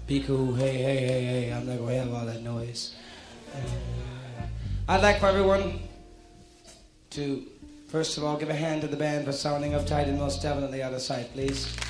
Be cool, hey, hey, hey, hey, I'm not going to have all that noise. I'd like for everyone to, first of all, give a hand to the band for sounding uptight and most definitely out of sight, please.